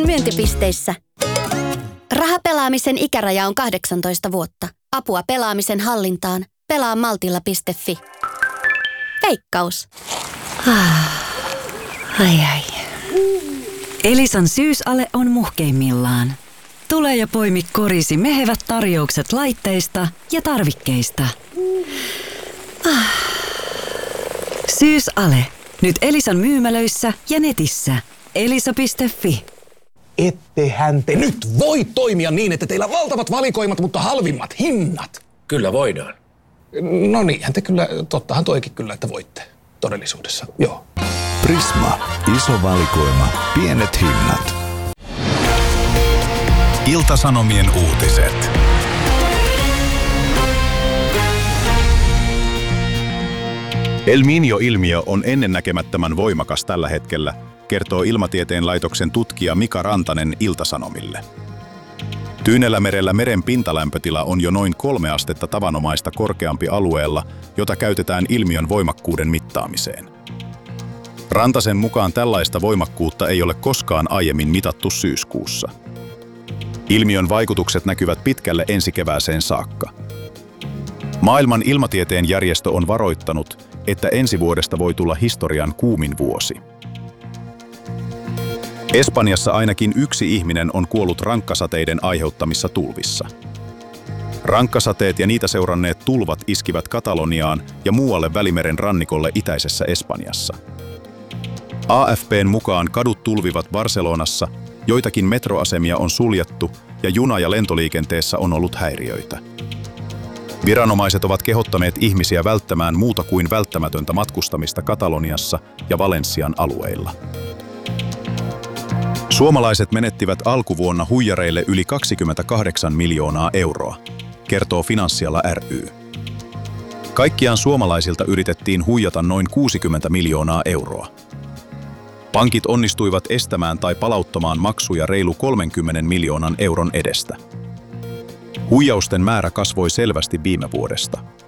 Myyntipisteissä. Rahapelaamisen ikäraja on 18 vuotta. Apua pelaamisen hallintaan. Pelaa Maltilla.fi. Veikkaus. Ai. Elisan syysale on muhkeimmillaan. Tule ja poimi korisi mehevät tarjoukset laitteista ja tarvikkeista. Syysale. Nyt Elisan myymälöissä ja netissä. Elisa.fi. Ettehän te nyt voi toimia niin, että teillä on valtavat valikoimat, mutta halvimmat hinnat. Kyllä voidaan. No niinhän te kyllä, tottahan toikin kyllä, että voitte todellisuudessa, joo. Prisma. Iso valikoima. Pienet hinnat. Ilta-Sanomien uutiset. El Niño-ilmiö on ennennäkemättömän voimakas tällä hetkellä, kertoo Ilmatieteen laitoksen tutkija Mika Rantanen Ilta-Sanomille. Tyynellämerellä meren pintalämpötila on jo noin 3 astetta tavanomaista korkeampi alueella, jota käytetään ilmiön voimakkuuden mittaamiseen. Rantasen mukaan tällaista voimakkuutta ei ole koskaan aiemmin mitattu syyskuussa. Ilmiön vaikutukset näkyvät pitkälle ensi kevääseen saakka. Maailman ilmatieteen järjestö on varoittanut, että ensi vuodesta voi tulla historian kuumin vuosi. Espanjassa ainakin 1 ihminen on kuollut rankkasateiden aiheuttamissa tulvissa. Rankkasateet ja niitä seuranneet tulvat iskivät Kataloniaan ja muualle Välimeren rannikolle itäisessä Espanjassa. AFP:n mukaan kadut tulvivat Barcelonassa, joitakin metroasemia on suljettu ja juna- ja lentoliikenteessä on ollut häiriöitä. Viranomaiset ovat kehottaneet ihmisiä välttämään muuta kuin välttämätöntä matkustamista Kataloniassa ja Valensian alueilla. Suomalaiset menettivät alkuvuonna huijareille yli 28 miljoonaa euroa, kertoo Finanssiala ry. Kaikkiaan suomalaisilta yritettiin huijata noin 60 miljoonaa euroa. Pankit onnistuivat estämään tai palauttamaan maksuja reilu 30 miljoonan euron edestä. Huijausten määrä kasvoi selvästi viime vuodesta.